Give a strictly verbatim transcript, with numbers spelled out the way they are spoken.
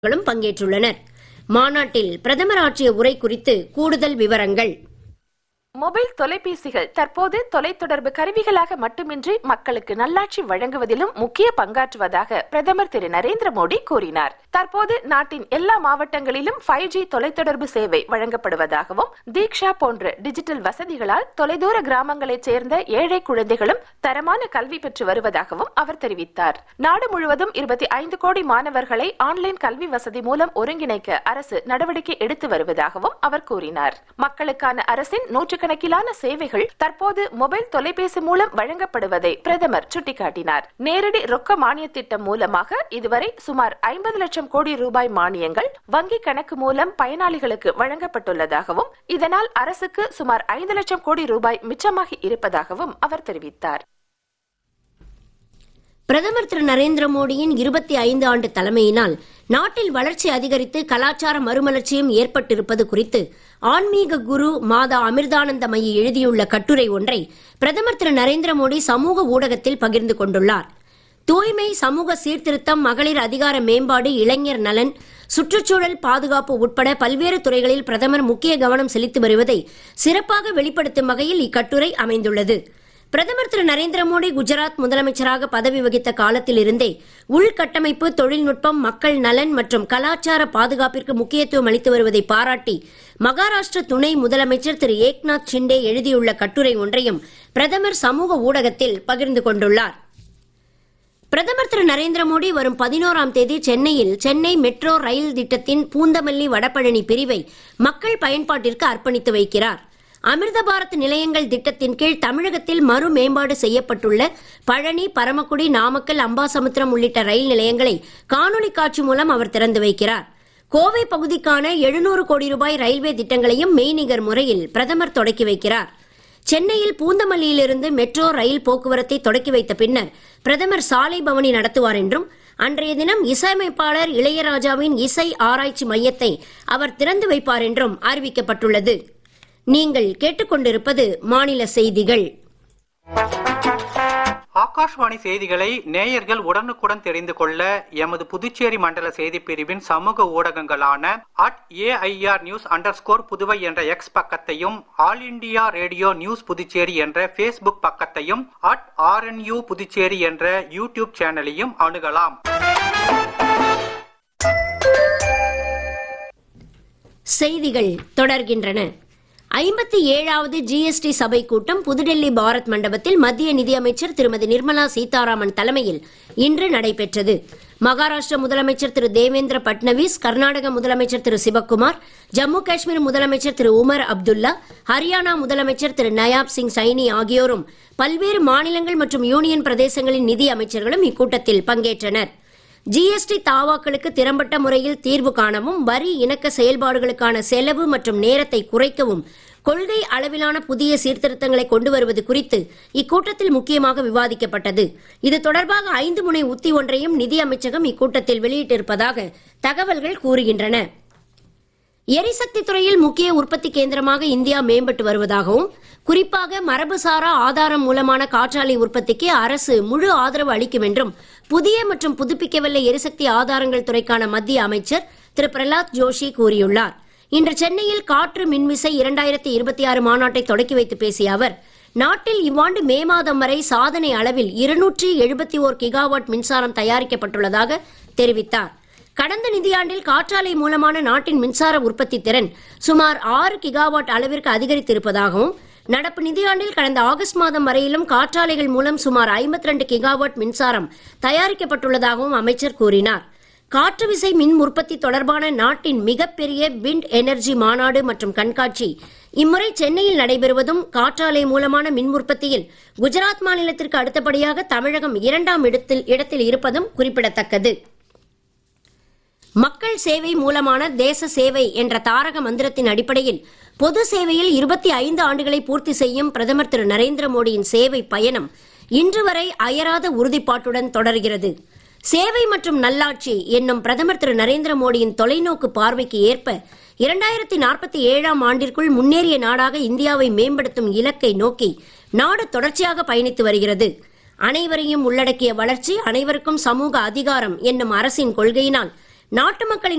களும் பங்கேற்றுள்ளனர். மாநாட்டில் பிரதமர் ஆற்றிய உரை குறித்து கூடுதல் விவரங்கள். மொபைல் தொலைபேசிகள் தற்போது தொலைத்தொடர்பு கருவிகளாக மட்டுமின்றி மக்களுக்கு நல்லாட்சி வழங்குவதிலும் முக்கிய பங்காற்றுவதாக பிரதமர் திரு நரேந்திர மோடி கூறினார். தற்போது நாட்டின் எல்லா மாவட்டங்களிலும் ஃபைவ் ஜி தொலைத்தொடர்பு சேவை வழங்கப்படுவதாகவும் தீக்ஷா போன்ற டிஜிட்டல் வசதிகளால் தொலைதூர கிராமங்களைச் சேர்ந்த ஏழை குழந்தைகளும் தரமான கல்வி பெற்று வருவதாகவும் அவர் தெரிவித்தார். நாடு முழுவதும் இருபத்தி ஐந்து கோடி மாணவர்களை ஆன்லைன் கல்வி வசதி மூலம் ஒருங்கிணைக்க அரசு நடவடிக்கை எடுத்து வருவதாகவும் அவர் கூறினார். மக்களுக்கான அரசின் நூற்று கணக்கிலான சேவைகள் தற்போது மொபைல் தொலைபேசி மூலம் வழங்கப்படுவதை பிரதமர் சுட்டிக்காட்டினார். நேரடி ரொக்க மானிய திட்டம் மூலமாக இதுவரை சுமார் ஐம்பது லட்சம் கோடி ரூபாய் மானியங்கள் வங்கி கணக்கு மூலம் பயனாளிகளுக்கு வழங்கப்பட்டுள்ளதாகவும் இதனால் அரசுக்கு சுமார் ஐந்து லட்சம் கோடி ரூபாய் மிச்சமாகி இருப்பதாகவும் அவர் தெரிவித்தார். பிரதமர் திரு நரேந்திர மோடியின் இருபத்தி ஐந்து ஆண்டு தலைமையினால் நாட்டில் வளர்ச்சி அதிகரித்து கலாச்சார மறுமலர்ச்சியும் ஏற்பட்டிருப்பது குறித்து ஆன்மீக குரு மாதா அமிர்தானந்தமயி எழுதியுள்ள கட்டுரை ஒன்றை பிரதமர் திரு நரேந்திர மோடி சமூக ஊடகத்தில் பகிர்ந்து கொண்டுள்ளார். தூய்மை, சமூக சீர்திருத்தம், மகளிர் அதிகார மேம்பாடு, இளைஞர் நலன், சுற்றுச்சூழல் பாதுகாப்பு உட்பட பல்வேறு துறைகளில் பிரதமர் முக்கிய கவனம் செலுத்தி வருவதை சிறப்பாக வெளிப்படுத்தும் வகையில் இக்கட்டுரை அமைந்துள்ளது. பிரதமர் திரு நரேந்திர மோடி குஜராத் முதலமைச்சராக பதவி வகித்த காலத்தில் இருந்தே உள்கட்டமைப்பு, தொழில்நுட்பம், மக்கள் நலன் மற்றும் கலாச்சார பாதுகாப்பிற்கு முக்கியத்துவம் அளித்து வருவதை பாராட்டி மகாராஷ்டிர துணை முதலமைச்சர் திரு ஏக்நாத் ஷிண்டே எழுதியுள்ள கட்டுரை ஒன்றையும் பிரதமர் சமூக ஊடகத்தில் பகிர்ந்து கொண்டுள்ளார். பிரதமர் திரு நரேந்திர மோடி வரும் பதினோராம் தேதி சென்னையில் சென்னை மெட்ரோ ரயில் திட்டத்தின் பூந்தமல்லி வடபழனி பிரிவை மக்கள் பயன்பாட்டிற்கு அர்ப்பணித்து வைக்கிறார். அமிர்த பாரத் நிலையங்கள் திட்டத்தின் கீழ் தமிழகத்தில் மறு மேம்பாடு செய்யப்பட்டுள்ள பழனி, பரமக்குடி, நாமக்கல், அம்பாசமுத்திரம் உள்ளிட்ட ரயில் நிலையங்களை காணொலி காட்சி மூலம் அவர் திறந்து வைக்கிறார். கோவை பகுதிக்கான எழுநூறு கோடி ரூபாய் ரயில்வே திட்டங்களையும் மெய்நிகர் முறையில் பிரதமர் தொடக்கி வைக்கிறார். சென்னையில் பூந்தமல்லியிலிருந்து மெட்ரோ ரயில் போக்குவரத்தை தொடக்கி வைத்த பின்னர் பிரதமர் சாலை பவனி நடத்துவார் என்றும் அன்றைய தினம் இசையமைப்பாளர் இளையராஜாவின் இசை ஆராய்ச்சி மையத்தை அவர் திறந்து வைப்பார் என்றும் அறிவிக்கப்பட்டுள்ளது. நீங்கள் கேட்டுக்கொண்டிருப்பது மாநில செய்திகள். ஆகாஷ்வாணி செய்திகளை நேயர்கள் உடனுக்குடன் தெரிந்து கொள்ள எமது புதுச்சேரி மண்டல செய்தி பிரிவின் சமூக ஊடகங்களான at AIR news under score Puduvai என்ற எக்ஸ் பக்கத்தையும், all India radio news Puducherry என்ற பேஸ்புக் பக்கத்தையும், அட் ஆர்என்யூ புதுச்சேரி என்ற யூடியூப் சேனலையும் அணுகலாம். செய்திகள் தொடர்கின்றன. ஐம்பத்தி ஏழாவது ஜிஎஸ்டி சபை கூட்டம் புதுடெல்லி பாரத் மண்டபத்தில் மத்திய நிதியமைச்சர் திருமதி நிர்மலா சீதாராமன் தலைமையில் இன்று நடைபெற்றது. மகாராஷ்டிர முதலமைச்சர் திரு தேவேந்திர பட்னவிஸ், கர்நாடக முதலமைச்சர் திரு சிவக்குமார், ஜம்மு காஷ்மீர் முதலமைச்சர் திரு உமர் அப்துல்லா, ஹரியானா முதலமைச்சர் திரு நயாப் சிங் சைனி ஆகியோரும் பல்வேறு மாநிலங்கள் மற்றும் யூனியன் பிரதேசங்களின் நிதி அமைச்சர்களும் இக்கூட்டத்தில் பங்கேற்றனர். ஜிஎஸ்டி தாவாக்களுக்கு திறம்பட்ட முறையில் தீர்வு காணவும், வரி இணக்க செயல்பாடுகளுக்கான செலவு மற்றும் நேரத்தை குறைக்கவும் கொள்கை அளவிலான புதிய சீர்திருத்தங்களை கொண்டு வருவது குறித்து இக்கூட்டத்தில் முக்கியமாக விவாதிக்கப்பட்டது. இது தொடர்பாக ஐந்து முனை உத்தி ஒன்றையும் நிதி அமைச்சகம் இக்கூட்டத்தில் வெளியிட்டிருப்பதாக தகவல்கள் கூறுகின்றன. எரிசக்தி துறையில் முக்கிய உற்பத்தி கேந்திரமாக இந்தியா மேம்பட்டு வருவதாகவும், குறிப்பாக மரபுசாரா ஆதாரம் மூலமான காற்றாலை உற்பத்திக்கு அரசு முழு ஆதரவு அளிக்கும் என்றும் புதிய மற்றும் புதுப்பிக்கவல்ல எரிசக்தி ஆதாரங்கள் துறைக்கான மத்திய அமைச்சர் திரு பிரலாத் ஜோஷி கூறியுள்ளார். இன்று சென்னையில் காற்று மின்விசை இரண்டாயிரத்தி இருபத்தி ஆறு மாநாட்டை தொடக்கி வைத்து பேசிய அவர், நாட்டில் இவ்வாண்டு மே மாதம் வரை சாதனை அளவில் இருநூற்றி எழுபத்தி ஓர் கிகாவாட் மின்சாரம் தயாரிக்கப்பட்டுள்ளதாக தெரிவித்தார். கடந்த நிதியாண்டில் காற்றாலை மூலமான நாட்டின் மின்சார உற்பத்தி திறன் சுமார் ஆறு கிகாவாட் அளவிற்கு அதிகரித்திருப்பதாகவும், நடப்பு நிதியாண்டில் கடந்த ஆகஸ்ட் மாதம் வரையிலும் காற்றாலைகள் மூலம் சுமார் ஐம்பத்தி இரண்டு கிகாவாட் மின்சாரம் தயாரிக்கப்பட்டுள்ளதாகவும் அமைச்சர் கூறினார். காற்று விசை மின் உற்பத்தி தொடர்பான நாட்டின் மிகப்பெரிய விண்ட் எனர்ஜி மாநாடு மற்றும் கண்காட்சி இம்முறை சென்னையில் நடைபெறுவதும், காற்றாலை மூலமான மின் உற்பத்தியில் குஜராத் மாநிலத்திற்கு அடுத்தபடியாக தமிழகம் இரண்டாம் இடத்தில் இடத்தில் இருப்பதும் குறிப்பிடத்தக்கது. மக்கள் சேவை மூலமான தேச சேவை என்ற தாரக மந்திரத்தின் அடிப்படையில் பொது சேவையில் இருபத்தி ஐந்து ஆண்டுகளை பூர்த்தி செய்யும் பிரதமர் திரு நரேந்திர மோடியின் சேவை பயணம் இன்று வரை அயராத உறுதிப்பாட்டுடன் தொடர்கிறது. சேவை மற்றும் நல்லாட்சி என்னும் பிரதமர் திரு நரேந்திர மோடியின் தொலைநோக்கு பார்வைக்கு ஏற்ப இரண்டாயிரத்தி நாற்பத்தி ஏழாம் ஆண்டிற்குள் முன்னேறிய நாடாக இந்தியாவை மேம்படுத்தும் இலக்கை நோக்கி நாடு தொடர்ச்சியாக பயணித்து வருகிறது. அனைவரையும் உள்ளடக்கிய வளர்ச்சி, அனைவருக்கும் சமூக அதிகாரம் என்னும் அரசின் கொள்கையினால் நாட்டு மக்களின்